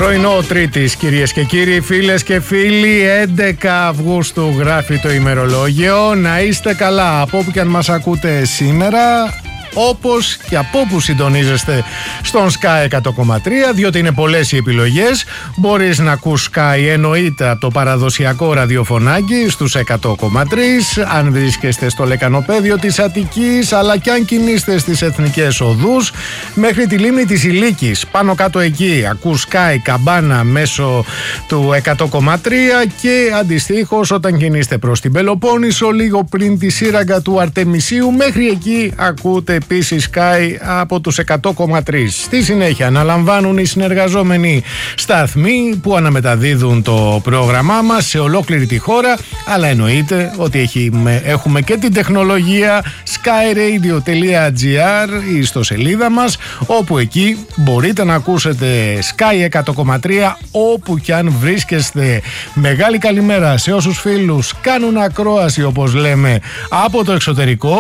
Πρωινό Τρίτης, κυρίες και κύριοι, φίλες και φίλοι, 11 Αυγούστου γράφει το ημερολόγιο. Να είστε καλά από όπου και αν μας ακούτε σήμερα, όπως και από όπου συντονίζεστε στον Sky 100,3, διότι είναι πολλές οι επιλογές. Μπορείς να ακούς Sky εννοείται από το παραδοσιακό ραδιοφωνάκι στους 100,3, αν βρίσκεστε στο λεκανοπέδιο της Αττικής, αλλά και αν κινείστε στις εθνικές οδούς μέχρι τη λίμνη της Ηλίκης, πάνω κάτω εκεί ακούς Sky καμπάνα μέσω του 100,3 και αντιστοίχως όταν κινείστε προς την Πελοπόννησο, λίγο πριν τη σύραγγα του Αρτεμισίου, μέχρι εκεί ακούτε επίσης Sky από τους 100,3. Στη συνέχεια αναλαμβάνουν οι συνεργαζόμενοι σταθμοί που αναμεταδίδουν το πρόγραμμά μας σε ολόκληρη τη χώρα, αλλά εννοείται ότι έχουμε και την τεχνολογία skyradio.gr, η ιστοσελίδα μας, όπου εκεί μπορείτε να ακούσετε Sky 100,3 όπου και αν βρίσκεστε. Μεγάλη καλημέρα σε όσους φίλους κάνουν ακρόαση, όπως λέμε, από το εξωτερικό,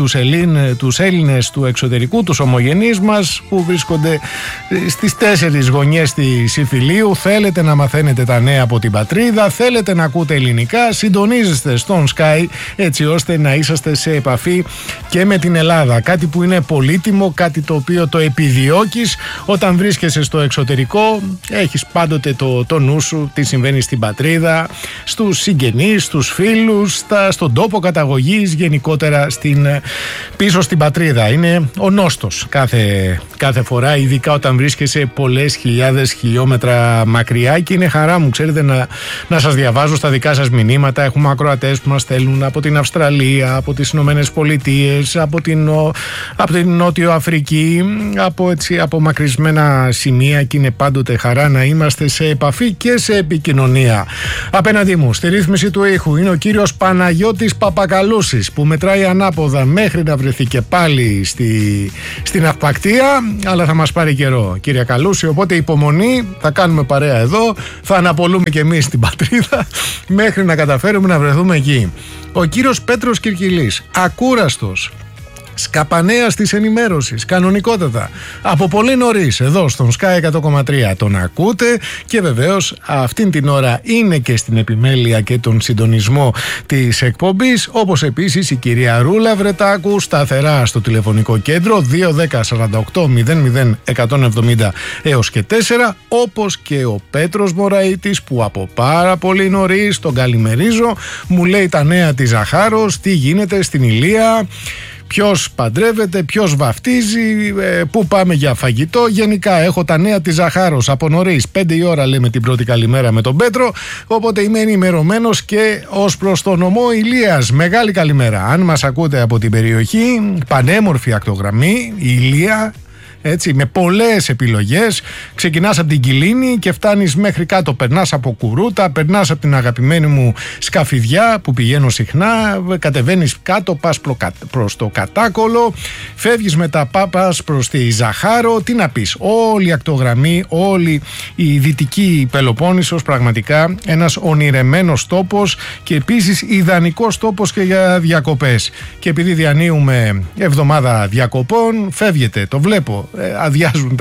τους Έλληνες του εξωτερικού, τους ομογενείς μας που βρίσκονται στις 4 γωνιές της Ιφιλίου. Θέλετε να μαθαίνετε τα νέα από την πατρίδα, θέλετε να ακούτε ελληνικά, συντονίζεστε στον Sky έτσι ώστε να είσαστε σε επαφή και με την Ελλάδα. Κάτι που είναι πολύτιμο, κάτι το οποίο το επιδιώκεις όταν βρίσκεσαι στο εξωτερικό. Έχεις πάντοτε το νου σου τι συμβαίνει στην πατρίδα, στους συγγενείς, στους φίλους, στον τόπο καταγωγής, γενικότερα πίσω στην πατρίδα. Είναι ο νόστος κάθε φορά, ειδικά όταν βρίσκεσαι πολλές χιλιάδες χιλιόμετρα μακριά, και είναι χαρά μου, ξέρετε, να σας διαβάζω στα δικά σας μηνύματα. Έχουμε ακροατές που μας στέλνουν από την Αυστραλία, από τις Ηνωμένες Πολιτείες, από την Νότιο Αφρική, από μακρισμένα σημεία, και είναι πάντοτε χαρά να είμαστε σε επαφή και σε επικοινωνία. Απέναντί μου στη ρύθμιση του ήχου είναι ο κύριος Παναγιώτης Παπακαλούσης, που μετράει ανάποδα μέχρι να βρεθεί και πάλι στην αυπακτία, αλλά θα μας πάρει καιρό, κύριε Καλούση, οπότε υπομονή, θα κάνουμε παρέα εδώ, θα αναπολούμε και εμείς την πατρίδα μέχρι να καταφέρουμε να βρεθούμε εκεί. Ο κύριος Πέτρος Κυρκυλής, ακούραστος, σκαπανέας της ενημέρωσης, κανονικότατα, από πολύ νωρίς εδώ στον Sky 100,3 τον ακούτε, και βεβαίως αυτήν την ώρα είναι και στην επιμέλεια και τον συντονισμό της εκπομπής, όπως επίσης η κυρία Ρούλα Βρετάκου, σταθερά στο τηλεφωνικό κέντρο 210 48 00 170 έως και 4, όπως και ο Πέτρος Μωραΐτης, που από πάρα πολύ νωρίς τον καλημερίζω, μου λέει τα νέα της Ζαχάρος, τι γίνεται στην Ηλία, ποιος παντρεύεται, ποιος βαφτίζει, πού πάμε για φαγητό. Γενικά έχω τα νέα της Ζαχάρος από νωρίς. 5 η ώρα λέμε την πρώτη καλημέρα με τον Πέτρο, οπότε είμαι ενημερωμένος και ως προς το νομό Ηλίας. Μεγάλη καλημέρα. Αν μας ακούτε από την περιοχή, πανέμορφη ακτογραμμή, η Ηλία, έτσι, με πολλές επιλογές. Ξεκινάς από την Κιλίνη και φτάνεις μέχρι κάτω. Περνάς από Κουρούτα, περνάς από την αγαπημένη μου Σκαφιδιά που πηγαίνω συχνά, κατεβαίνεις κάτω, πας προς το Κατάκολο, φεύγεις μετά, πας προς τη Ζαχάρο. Τι να πεις, όλη η ακτογραμμή, όλη η δυτική Πελοπόννησος, πραγματικά ένας ονειρεμένος τόπος και επίσης ιδανικός τόπος και για διακοπές. Και επειδή διανύουμε εβδομάδα διακοπών, φεύγετε, το βλέπω. Αδειάζουν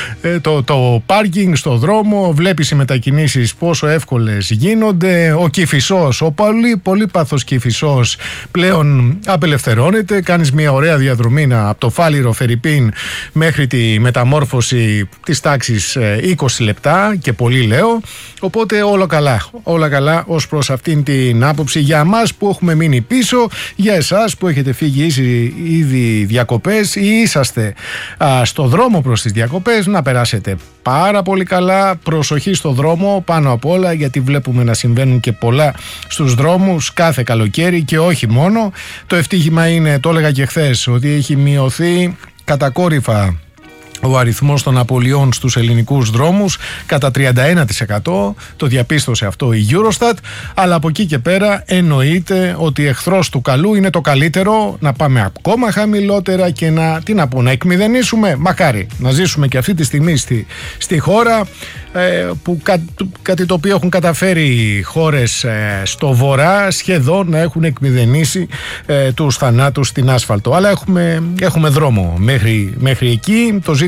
το πάρκινγκ στο δρόμο, βλέπεις οι μετακινήσεις πόσο εύκολες γίνονται. Ο Κηφισός, ο πολύπαθος Κηφισός πλέον απελευθερώνεται. Κάνεις μια ωραία διαδρομή από το Φάληρο Φερρυπίν μέχρι τη μεταμόρφωση της τάξης 20 λεπτά και πολύ λέω. Οπότε όλα καλά ως προς αυτήν την άποψη για μας που έχουμε μείνει πίσω. Για εσάς που έχετε φύγει ήδη διακοπές ή είσαστε στο δρόμο προς τις διακοπές, να περάσετε πάρα πολύ καλά. Προσοχή στο δρόμο πάνω απ' όλα, γιατί βλέπουμε να συμβαίνουν και πολλά στους δρόμους κάθε καλοκαίρι και όχι μόνο. Το ευτύχημα είναι, το έλεγα και χθες, ότι έχει μειωθεί κατακόρυφα ο αριθμός των απολειών στους ελληνικούς δρόμους κατά 31%, το διαπίστωσε αυτό η Eurostat, αλλά από εκεί και πέρα εννοείται ότι εχθρός του καλού είναι το καλύτερο, να πάμε ακόμα χαμηλότερα και να εκμηδενήσουμε, μακάρι να ζήσουμε και αυτή τη στιγμή στη χώρα που κάτι το οποίο έχουν καταφέρει χώρες στο βορρά σχεδόν να έχουν εκμηδενήσει τους θανάτους στην άσφαλτο, αλλά έχουμε δρόμο μέχρι εκεί. Το ζήτημα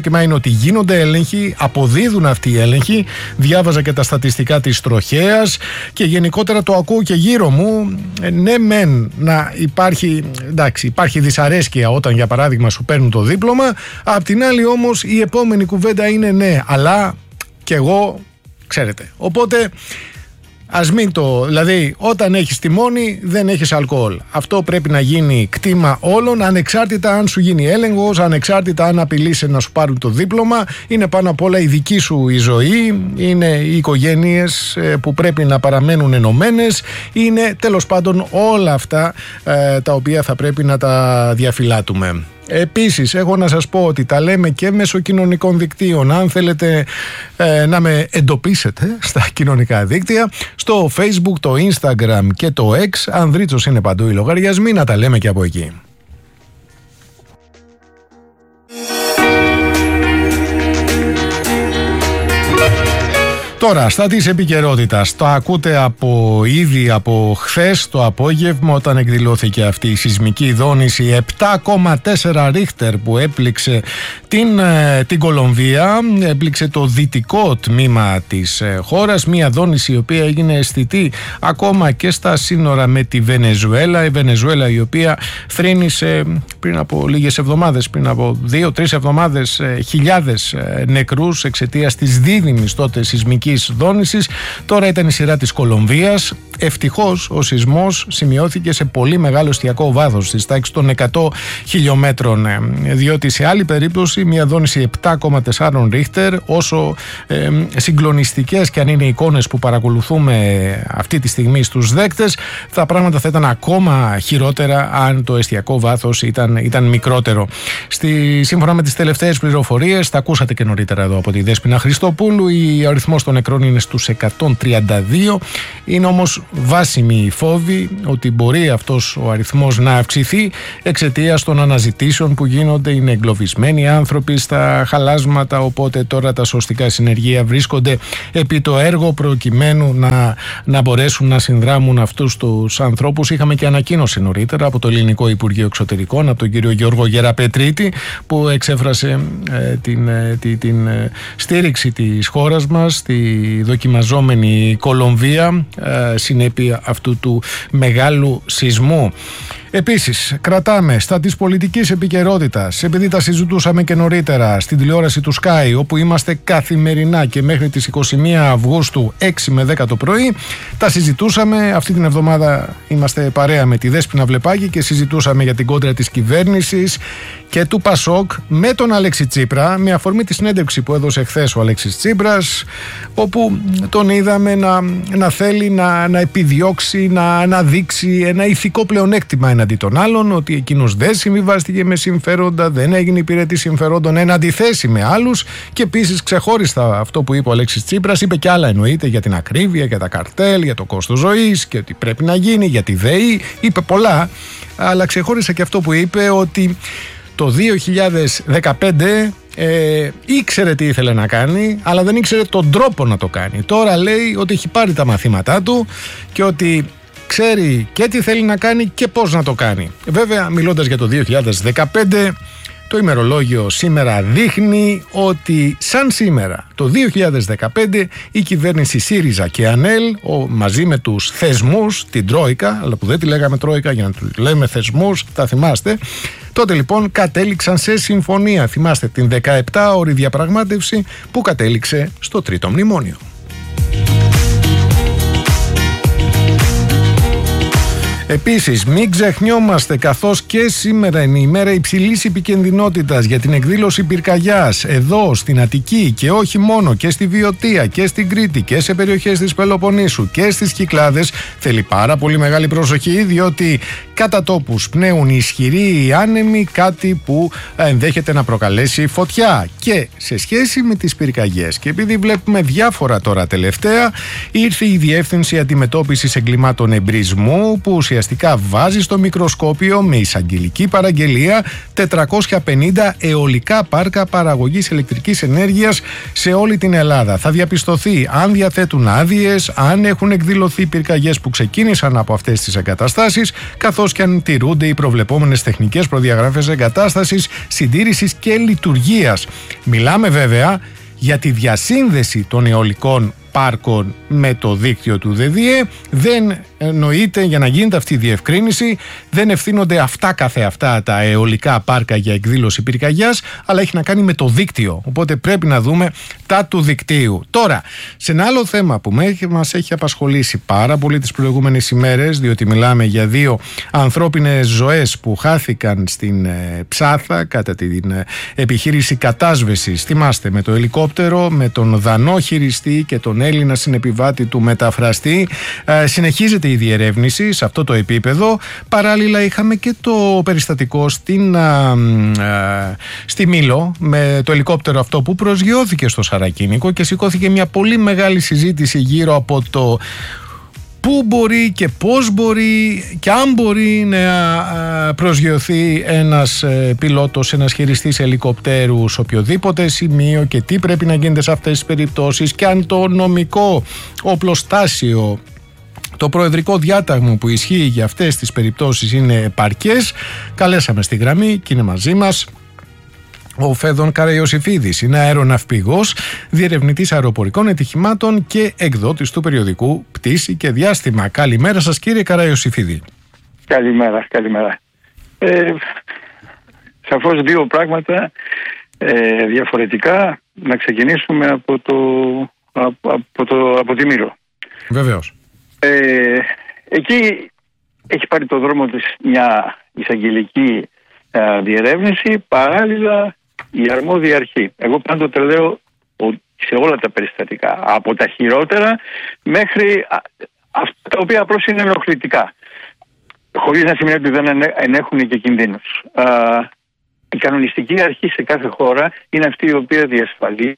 ζήτημα είναι ότι γίνονται έλεγχοι, αποδίδουν αυτοί οι έλεγχοι. Διάβαζα και τα στατιστικά της τροχέας και γενικότερα το ακούω και γύρω μου. Ναι, μεν να υπάρχει, εντάξει, υπάρχει δυσαρέσκεια όταν για παράδειγμα σου παίρνουν το δίπλωμα. Απ' την άλλη όμως η επόμενη κουβέντα είναι ναι, αλλά κι εγώ, ξέρετε. Οπότε ας μην δηλαδή όταν έχεις τιμόνι δεν έχεις αλκοόλ. Αυτό πρέπει να γίνει κτήμα όλων, ανεξάρτητα αν σου γίνει έλεγχος, ανεξάρτητα αν απειλείσαι να σου πάρουν το δίπλωμα. Είναι πάνω απ' όλα η δική σου η ζωή, είναι οι οικογένειες που πρέπει να παραμένουν ενωμένες, είναι τέλος πάντων όλα αυτά τα οποία θα πρέπει να τα διαφυλάτουμε. Επίσης, έχω να σας πω ότι τα λέμε και μέσω κοινωνικών δικτύων. Αν θέλετε να με εντοπίσετε στα κοινωνικά δίκτυα, στο Facebook, το Instagram και το X, Ανδρίτσος είναι παντού οι λογαριασμοί, να τα λέμε και από εκεί. Τώρα, στα της επικαιρότητας, το ακούτε ήδη από χθες το απόγευμα όταν εκδηλώθηκε αυτή η σεισμική δόνηση 7,4 Ρίχτερ που έπληξε την Κολομβία, έπληξε το δυτικό τμήμα της χώρας, μια δόνηση η οποία έγινε αισθητή ακόμα και στα σύνορα με τη Βενεζουέλα, η Βενεζουέλα η οποία θρήνησε πριν από λίγες εβδομάδες, πριν από 2-3 εβδομάδες χιλιάδες νεκρούς εξαιτίας της δίδυμης τότε σεισμικής δόνησης. Τώρα ήταν η σειρά της Κολομβίας. Ευτυχώς ο σεισμός σημειώθηκε σε πολύ μεγάλο εστιακό βάθος, στις τάξεις των 100 χιλιόμετρων, διότι σε άλλη περίπτωση μια δόνηση 7,4 Ρίχτερ, όσο συγκλονιστικές και αν είναι οι εικόνες που παρακολουθούμε αυτή τη στιγμή στους δέκτες, τα πράγματα θα ήταν ακόμα χειρότερα αν το εστιακό βάθος ήταν μικρότερο. Σύμφωνα με τις τελευταίες πληροφορίες, τα ακούσατε και νωρίτερα εδώ από τη Δέσποινα Χριστοπούλου, ο αριθμός των νεκρών είναι στους 132. Είναι όμως βάσιμη η φόβη ότι μπορεί αυτός ο αριθμός να αυξηθεί εξαιτίας των αναζητήσεων που γίνονται. Είναι εγκλωβισμένοι άνθρωποι στα χαλάσματα, οπότε τώρα τα σωστικά συνεργεία βρίσκονται επί το έργο προκειμένου να μπορέσουν να συνδράμουν αυτούς τους ανθρώπους. Είχαμε και ανακοίνωση νωρίτερα από το Ελληνικό Υπουργείο Εξωτερικών, από τον κύριο Γιώργο Γεραπετρίτη, που εξέφρασε την στήριξη της χώρας μας στη δοκιμαζόμενη Κολομβία συνέπεια αυτού του μεγάλου σεισμού. Επίσης, κρατάμε στα της πολιτικής επικαιρότητας, επειδή τα συζητούσαμε και νωρίτερα στην τηλεόραση του Sky, όπου είμαστε καθημερινά και μέχρι τις 21 Αυγούστου 6 με 10 το πρωί, τα συζητούσαμε. Αυτή την εβδομάδα είμαστε παρέα με τη Δέσποινα Βλεπάκη και συζητούσαμε για την κόντρα της κυβέρνησης και του Πασόκ με τον Αλέξη Τσίπρα, με αφορμή τη συνέντευξη που έδωσε χθες ο Αλέξης Τσίπρας, όπου τον είδαμε να θέλει να επιδιώξει, να αναδείξει ένα ηθικό πλεονέκτημα εναντί των άλλων, ότι εκείνος δεν συμβιβάστηκε με συμφέροντα, δεν έγινε υπηρετή συμφερόντων εν αντιθέσει με άλλους. Και επίσης ξεχώριστα αυτό που είπε ο Αλέξης Τσίπρας, είπε και άλλα εννοείται για την ακρίβεια, για τα καρτέλ, για το κόστος ζωής και ότι πρέπει να γίνει, για τη ΔΕΗ, είπε πολλά, αλλά ξεχώρισε και αυτό που είπε ότι το 2015 ήξερε τι ήθελε να κάνει, αλλά δεν ήξερε τον τρόπο να το κάνει. Τώρα λέει ότι έχει πάρει τα μαθήματά του και ότι ξέρει και τι θέλει να κάνει και πώς να το κάνει. Βέβαια, μιλώντας για το 2015, το ημερολόγιο σήμερα δείχνει ότι σαν σήμερα, το 2015, η κυβέρνηση ΣΥΡΙΖΑ και ΑΝΕΛ, μαζί με τους θεσμούς, την Τρόικα, αλλά που δεν τη λέγαμε Τρόικα για να του λέμε θεσμούς, τα θυμάστε, τότε λοιπόν κατέληξαν σε συμφωνία. Θυμάστε την 17ωρη διαπραγμάτευση που κατέληξε στο τρίτο μνημόνιο. Επίσης, μην ξεχνιόμαστε, καθώς και σήμερα είναι η ημέρα υψηλής επικινδυνότητας για την εκδήλωση πυρκαγιάς εδώ στην Αττική και όχι μόνο, και στη Βιωτία και στην Κρήτη και σε περιοχές της Πελοποννήσου και στις Κυκλάδες. Θέλει πάρα πολύ μεγάλη προσοχή, διότι κατά τόπους πνέουν ισχυροί άνεμοι, κάτι που ενδέχεται να προκαλέσει φωτιά. Και σε σχέση με τις πυρκαγιές, και επειδή βλέπουμε διάφορα τώρα τελευταία, ήρθε η Διεύθυνση Αντιμετώπισης Εγκλημάτων Εμπρισμού, που ουσιαστικά ουσιαστικά βάζει στο μικροσκόπιο με εισαγγελική παραγγελία 450 αιωλικά πάρκα παραγωγής ηλεκτρικής ενέργειας σε όλη την Ελλάδα. Θα διαπιστωθεί αν διαθέτουν άδειες, αν έχουν εκδηλωθεί πυρκαγιές που ξεκίνησαν από αυτές τις εγκαταστάσεις, καθώς και αν τηρούνται οι προβλεπόμενες τεχνικές προδιαγραφές εγκατάστασης, συντήρησης και λειτουργίας. Μιλάμε βέβαια για τη διασύνδεση των αιωλικών πάρκων με το δίκτυο του ΔΔΕ. Δεν εννοείται, για να γίνεται αυτή η διευκρίνηση, δεν ευθύνονται αυτά καθεαυτά τα αιωλικά πάρκα για εκδήλωση πυρκαγιάς, αλλά έχει να κάνει με το δίκτυο. Οπότε πρέπει να δούμε τα του δικτύου. Τώρα, σε ένα άλλο θέμα που μας έχει απασχολήσει πάρα πολύ τις προηγούμενες ημέρες, διότι μιλάμε για 2 ανθρώπινες ζωές που χάθηκαν στην Ψάθα κατά την επιχείρηση κατάσβεσης. Θυμάστε, με το ελικόπτερο, με τον δανό χειριστή και τον Έλληνα συνεπιβάτη του μεταφραστή. Συνεχίζεται η διερεύνηση σε αυτό το επίπεδο. Παράλληλα είχαμε και το περιστατικό στη Μήλο με το ελικόπτερο αυτό που προσγειώθηκε στο Σαρακίνικο και σηκώθηκε μια πολύ μεγάλη συζήτηση γύρω από το πού μπορεί και πώς μπορεί και αν μπορεί να προσγειωθεί ένας πιλότος, ένας χειριστής ελικοπτέρου σε οποιοδήποτε σημείο και τι πρέπει να γίνεται σε αυτές τις περιπτώσεις και αν το νομικό οπλοστάσιο, το προεδρικό διάταγμα που ισχύει για αυτές τις περιπτώσεις είναι επαρκές. Καλέσαμε στη γραμμή και είναι μαζί μας ο Φέδων Καραϊωσήφιδης. Είναι αεροναυπηγός, διερευνητής αεροπορικών ατυχημάτων και εκδότης του περιοδικού Πτήση και Διάστημα. Καλημέρα σας, κύριε Καραϊωσήφιδη. Καλημέρα. Σαφώς 2 πράγματα διαφορετικά. Να ξεκινήσουμε από τη Μήλο. Βεβαίως. Εκεί έχει πάρει το δρόμο της μια εισαγγελική διερεύνηση, παράλληλα η αρμόδια αρχή. Εγώ πάντοτε λέω σε όλα τα περιστατικά, από τα χειρότερα μέχρι αυτά τα οποία απλώς είναι ενοχλητικά, χωρίς να σημαίνει ότι δεν ενέχουν και κινδύνους. Η κανονιστική αρχή σε κάθε χώρα είναι αυτή η οποία διασφαλίζει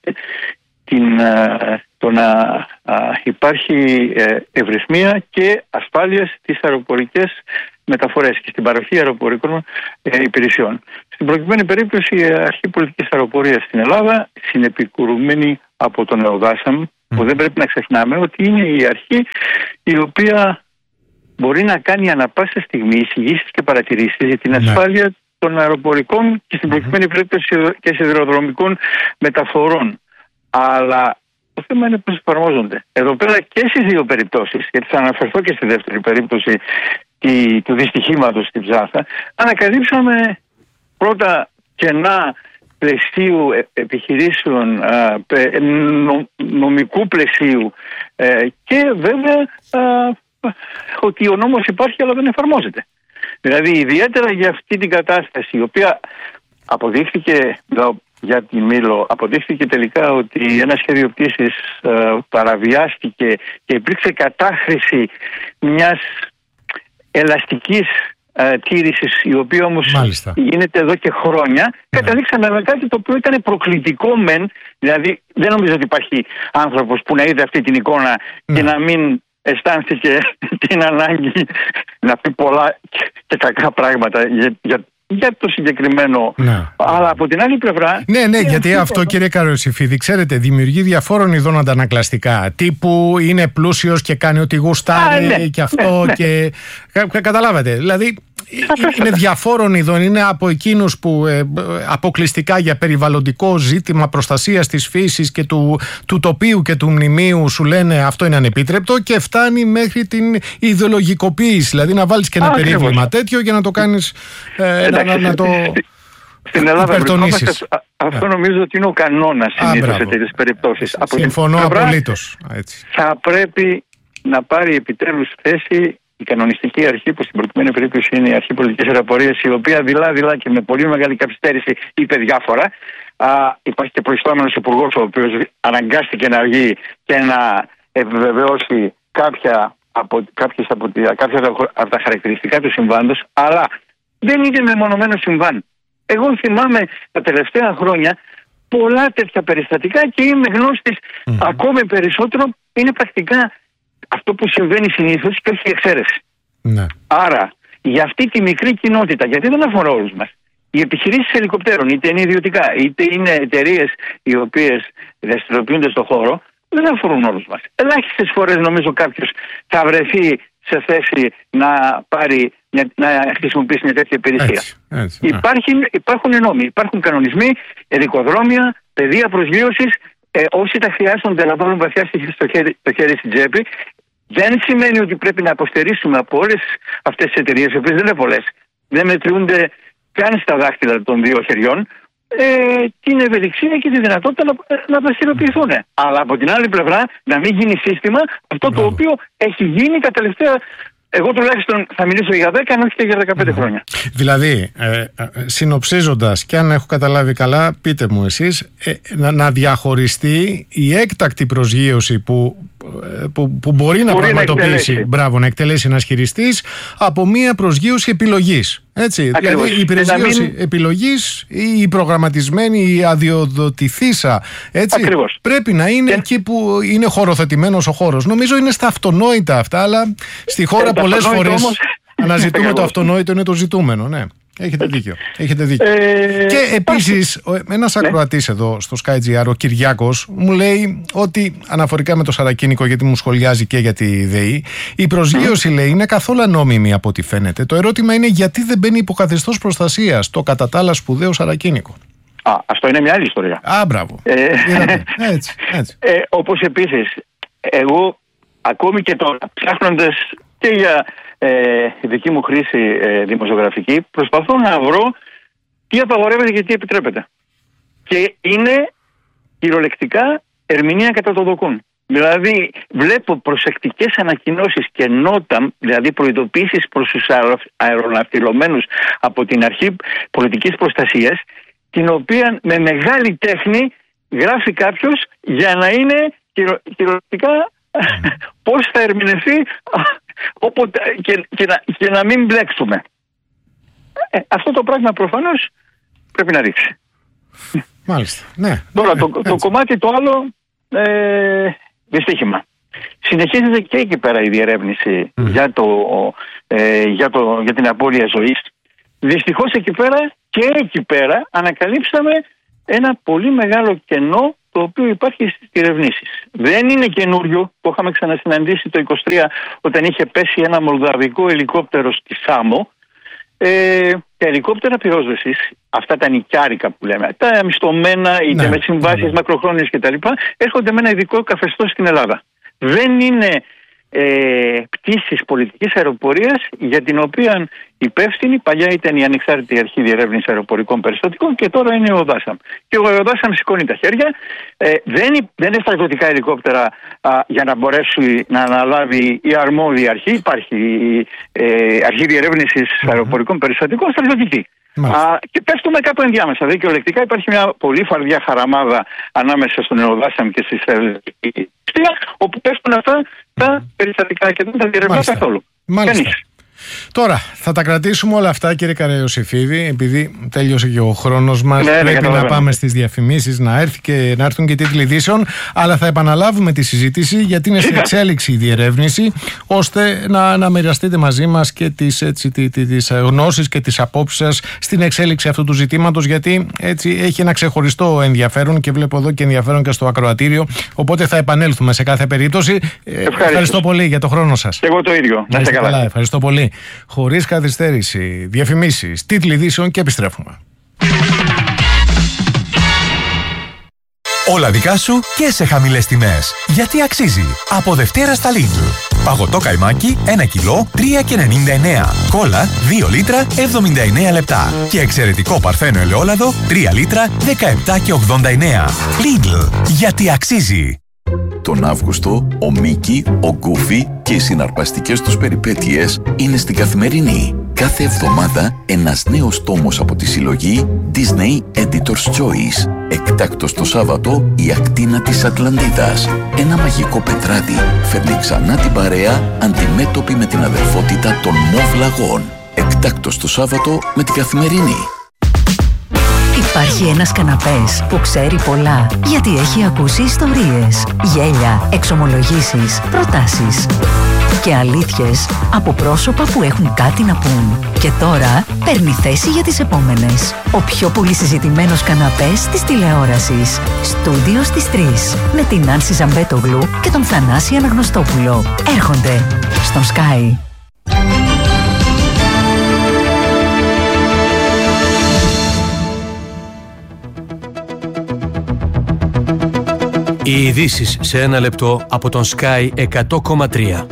το να υπάρχει ευρυθμία και ασφάλεια στις αεροπορικές μεταφορές και στην παροχή αεροπορικών υπηρεσιών. Στην προκειμένη περίπτωση η Αρχή Πολιτικής Αεροπορίας στην Ελλάδα, συνεπικουρουμένη από τον ΕΟΔΑΣΑΜ, που δεν πρέπει να ξεχνάμε ότι είναι η αρχή η οποία μπορεί να κάνει ανα πάσα στιγμή εισηγήσεις και παρατηρήσεις για την ασφάλεια των αεροπορικών και στην προκειμένη περίπτωση και σιδηροδρομικών μεταφορών. Αλλά το θέμα είναι πώς εφαρμόζονται. Εδώ πέρα και στις 2 περιπτώσεις, γιατί θα αναφερθώ και στη δεύτερη περίπτωση του δυστυχήματος στην Ψάθα, ανακαλύψαμε πρώτα κενά πλαισίου επιχειρήσεων, νομικού πλαισίου και βέβαια ότι ο νόμος υπάρχει αλλά δεν εφαρμόζεται. Δηλαδή ιδιαίτερα για αυτή την κατάσταση, η οποία αποδείχθηκε για τη Μήλο, αποδείχθηκε τελικά ότι ένα σχέδιο πτήσης παραβιάστηκε και υπήρξε κατάχρηση μιας ελαστικής τήρησης, η οποία όμως γίνεται εδώ και χρόνια. Καταλήξαμε με κάτι το οποίο ήταν προκλητικό μεν, δηλαδή δεν νομίζω ότι υπάρχει άνθρωπος που να είδε αυτή την εικόνα και να μην αισθάνθηκε την ανάγκη να πει πολλά και κακά πράγματα για το συγκεκριμένο. Αλλά από την άλλη πλευρά. Ναι, γιατί αυτό, κύριε Καραϊωσήφιδη, ξέρετε, δημιουργεί διαφόρων ειδών αντανακλαστικά. Τύπου είναι πλούσιος και κάνει ό,τι γουστάρει και αυτό. Και καταλάβατε. Δηλαδή είναι διαφόρων ειδών. Είναι από εκείνους που αποκλειστικά για περιβαλλοντικό ζήτημα προστασίας της φύσης και του τοπίου και του μνημείου σου λένε αυτό είναι ανεπίτρεπτο, και φτάνει μέχρι την ιδεολογικοποίηση. Δηλαδή να βάλεις και ένα περίβλημα τέτοιο για να το κάνεις. Να το στην Ελλάδα βρισκόμαστε. Αυτό νομίζω ότι είναι ο κανόνας συνήθως σε τέτοιες περιπτώσεις. Συμφωνώ απολύτως. Θα πρέπει να πάρει επιτέλους θέση η κανονιστική αρχή, που στην προκειμένη περίπτωση είναι η Αρχή Πολιτικής Αεροπορίας, η οποία δειλά και με πολύ μεγάλη καθυστέρηση είπε διάφορα. Υπάρχει και προϊστάμενος υπουργός, ο οποίος αναγκάστηκε να βγει και να επιβεβαιώσει κάποια από τα χαρακτηριστικά του συμβάντος, αλλά δεν είναι μεμονωμένο συμβάν. Εγώ θυμάμαι τα τελευταία χρόνια πολλά τέτοια περιστατικά και είμαι γνώστης ακόμη περισσότερο. Είναι πρακτικά αυτό που συμβαίνει συνήθως και όχι εξαίρεση. Ναι. Άρα, για αυτή τη μικρή κοινότητα, γιατί δεν αφορά όλους μας, οι επιχειρήσεις ελικοπτέρων, είτε είναι ιδιωτικά, είτε είναι εταιρείες οι οποίες δραστηριοποιούνται στον χώρο, δεν αφορούν όλους μας. Ελάχιστες φορές νομίζω κάποιος θα βρεθεί σε θέση να χρησιμοποιήσει μια τέτοια υπηρεσία. Υπάρχουν νόμοι, υπάρχουν κανονισμοί, ειδικοδρόμια, πεδία προσγείωσης. Όσοι τα χρειάζονται να βάλουν βαθιά το χέρι στην τσέπη, δεν σημαίνει ότι πρέπει να αποστερήσουμε από όλες αυτές τις εταιρείες, οι οποίες δεν είναι πολλές, δεν μετριούνται καν στα δάχτυλα των δύο χεριών, την ευελιξία και τη δυνατότητα να δραστηριοποιηθούν. Αλλά από την άλλη πλευρά να μην γίνει σύστημα αυτό το οποίο έχει γίνει τα τελευταία. Εγώ τουλάχιστον θα μιλήσω για 10, αν όχι και για 15 χρόνια. Δηλαδή, συνοψίζοντας, και αν έχω καταλάβει καλά, πείτε μου εσείς, να διαχωριστεί η έκτακτη προσγείωση που μπορεί να πραγματοποιήσει, να εκτελέσει ένας χειριστής, από μία προσγείωση επιλογής. Έτσι, ακριβώς. Δηλαδή η προσγείωση επιλογής ή η προγραμματισμένη, η αδειοδοτηθήσα, έτσι, πρέπει να είναι εκεί που είναι χωροθετημένος ο χώρος. Νομίζω είναι στα αυτονόητα αυτά, αλλά στη χώρα πολλές φορές αναζητούμε το αυτονόητο, είναι το ζητούμενο, ναι. Έχετε δίκιο. Και επίσης, ένας ακροατής εδώ στο SkyGR, ο Κυριάκος, μου λέει ότι αναφορικά με το σαρακίνικο, γιατί μου σχολιάζει και για τη ΔΕΗ, η προσγείωση, λέει, είναι καθόλου ανώμιμη από ό,τι φαίνεται. Το ερώτημα είναι γιατί δεν μπαίνει υποκαθεστώς προστασίας το κατά τα άλλα σπουδαίο σαρακίνικο. Αυτό είναι μια άλλη ιστορία. Μπράβο. Έτσι. Όπως επίσης, εγώ ακόμη και τώρα, ψάχνοντας και για δική μου χρήση δημοσιογραφική, προσπαθώ να βρω τι απαγορεύεται και τι επιτρέπεται. Και είναι κυριολεκτικά ερμηνεία κατά το δοκούν. Δηλαδή βλέπω προσεκτικές ανακοινώσεις και νότα, δηλαδή προειδοποίησεις προς τους αεροναυτιλωμένους από την αρχή πολιτικής προστασίας, την οποία με μεγάλη τέχνη γράφει κάποιος για να είναι κυριολεκτικά πώς θα ερμηνευτεί και να μην μπλέξουμε. Αυτό το πράγμα προφανώς πρέπει να ρίξει. Μάλιστα. Ναι. Τώρα το κομμάτι το άλλο, δυστύχημα. Συνεχίζεται και εκεί πέρα η διερεύνηση για την απώλεια ζωής. Δυστυχώς εκεί πέρα ανακαλύψαμε ένα πολύ μεγάλο κενό το οποίο υπάρχει στις διερευνήσεις. Δεν είναι καινούριο, το είχαμε ξανασυναντήσει το 23 όταν είχε πέσει ένα μολδαβικό ελικόπτερο στη Σάμο. Τα ελικόπτερα πυρόσβεσης, αυτά τα νοικιάρικα που λέμε, τα μισθωμένα είτε με συμβάσεις μακροχρόνιες κτλ., έρχονται με ένα ειδικό καθεστώς στην Ελλάδα. Δεν είναι πτήσεις πολιτικής αεροπορίας, για την οποία υπεύθυνη παλιά ήταν η Ανεξάρτητη Αρχή Διερεύνησης Αεροπορικών Περιστατικών και τώρα είναι ο ΟΔΑΣΑΜ. Και ο ΟΔΑΣΑΜ σηκώνει τα χέρια. Δεν είναι στρατιωτικά ελικόπτερα για να μπορέσει να αναλάβει η αρμόδια αρχή. Υπάρχει η Αρχή Διερεύνησης Αεροπορικών Περιστατικών στρατιωτική. Και πέφτουμε κάπου ενδιάμεσα. Δικαιολεκτικά υπάρχει μια πολύ φαρδιά χαραμάδα ανάμεσα στον ΟΔΑΣΑΜ και στη στρατιωτική, όπου πέφτουν αυτά τα περιστατικά και δεν τα διερευνά καθόλου. Κανείς. Τώρα, θα τα κρατήσουμε όλα αυτά, κύριε Καραϊωσήφιδη, επειδή τέλειωσε και ο χρόνος μας. Πρέπει να πάμε στις διαφημίσεις, να έρθουν και τίτλοι ειδήσεων. Αλλά θα επαναλάβουμε τη συζήτηση, γιατί είναι σε εξέλιξη η διερεύνηση, ώστε να μοιραστείτε μαζί μας και τις γνώσεις και τις απόψεις σας στην εξέλιξη αυτού του ζητήματος, γιατί έτσι έχει ένα ξεχωριστό ενδιαφέρον και βλέπω εδώ και ενδιαφέρον και στο ακροατήριο. Οπότε θα επανέλθουμε σε κάθε περίπτωση. Ευχαριστώ πολύ για το χρόνο σας. Και εγώ το ίδιο. Να είστε καλά. Ευχαριστώ πολύ. Χωρίς καθυστέρηση, διαφημίσεις, τίτλοι ειδήσεων και επιστρέφουμε. Όλα δικά σου και σε χαμηλές τιμές. Γιατί αξίζει. Από Δευτέρα στα Lidl. Παγωτό καϊμάκι 1 κιλό 3,99. Κόλλα 2 λίτρα 79 λεπτά. Και εξαιρετικό παρθένο ελαιόλαδο 3 λίτρα 17,89. Lidl. Γιατί αξίζει. Τον Αύγουστο, ο Μίκη, ο Γκούφι και οι συναρπαστικές τους περιπέτειες είναι στην Καθημερινή. Κάθε εβδομάδα ένας νέος τόμος από τη συλλογή Disney Editor's Choice. Εκτάκτος το Σάββατο, η ακτίνα της Ατλαντίδας. Ένα μαγικό πετράδι φέρνει ξανά την παρέα αντιμέτωπη με την αδερφότητα των Μοβ Λαγών. Εκτάκτος το Σάββατο με την Καθημερινή. Υπάρχει ένας καναπές που ξέρει πολλά, γιατί έχει ακούσει ιστορίες, γέλια, εξομολογήσεις, προτάσεις. και αλήθειες από πρόσωπα που έχουν κάτι να πούν. Και τώρα παίρνει θέση για τις επόμενες. Ο πιο πολύ συζητημένος καναπές της τηλεόρασης. Στούντιο στις 3. Με την Άνση Ζαμπέτογλου και τον Θανάση Αναγνωστόπουλο. Έρχονται στον Sky. Οι ειδήσεις σε ένα λεπτό από τον Sky 100,3.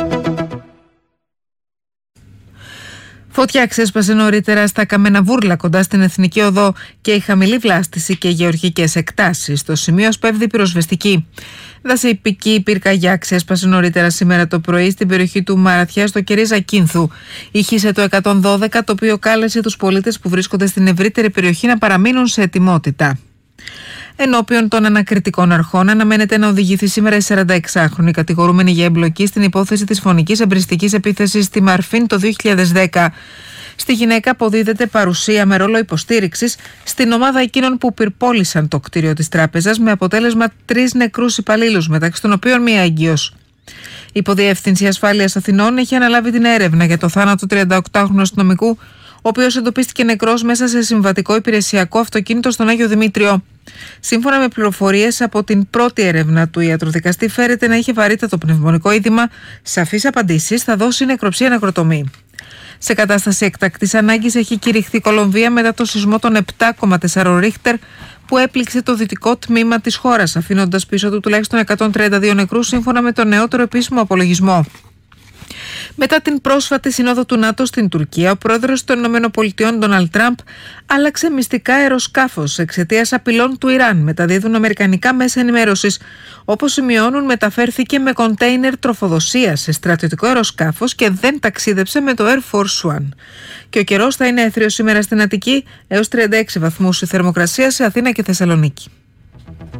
Φωτιά ξέσπασε νωρίτερα στα Καμεναβούρλα κοντά στην Εθνική Οδό και η χαμηλή βλάστηση και γεωργικές εκτάσεις. Στο σημείο σπέβδει πυροσβεστική. Δασιπική πυρκαγιά ξέσπασε νωρίτερα σήμερα το πρωί στην περιοχή του Μαραθιά στο κερί Ζακίνθου. Ήχησε το 112, το οποίο κάλεσε τους πολίτες που βρίσκονται στην ευρύτερη περιοχή να παραμείνουν σε ετοιμότητα. Ενώπιον των ανακριτικών αρχών αναμένεται να οδηγηθεί σήμερα η 46χρονη κατηγορούμενη για εμπλοκή στην υπόθεση της φωνικής εμπριστικής επίθεσης στη Μαρφίν το 2010. Στη γυναίκα αποδίδεται παρουσία με ρόλο υποστήριξης στην ομάδα εκείνων που πυρπόλησαν το κτίριο της τράπεζας, με αποτέλεσμα 3 νεκρούς υπαλλήλους, μεταξύ των οποίων μία έγκυος. Η Υποδιεύθυνση Ασφάλειας Αθηνών έχει αναλάβει την έρευνα για το θάνατο 38χρονου αστυνομικού, ο οποίος εντοπίστηκε νεκρός μέσα σε συμβατικό υπηρεσιακό αυτοκίνητο στον Άγιο Δημήτριο. Σύμφωνα με πληροφορίες από την πρώτη έρευνα του ιατροδικαστή, φέρεται να είχε βαρύτατο πνευμονικό είδημα. Σαφείς απαντήσεις θα δώσει νεκροψία νεκροτομή. Σε κατάσταση εκτακτής ανάγκης έχει κηρυχθεί η Κολομβία μετά το σεισμό των 7,4 Ρίχτερ που έπληξε το δυτικό τμήμα της χώρας, αφήνοντας πίσω του τουλάχιστον 132 νεκρούς, σύμφωνα με τον νεότερο επίσημο απολογισμό. Μετά την πρόσφατη σύνοδο του ΝΑΤΟ στην Τουρκία, ο πρόεδρος των ΗΠΑ, Ντόναλντ Τραμπ, άλλαξε μυστικά αεροσκάφος εξαιτίας απειλών του Ιράν, μεταδίδουν αμερικανικά μέσα ενημέρωσης. Όπως σημειώνουν, μεταφέρθηκε με κοντέινερ τροφοδοσίας σε στρατιωτικό αεροσκάφος και δεν ταξίδεψε με το Air Force One. Και ο καιρός θα είναι έθριος σήμερα στην Αττική, έως 36 βαθμούς η θερμοκρασία σε Αθήνα και Θεσσαλονίκη.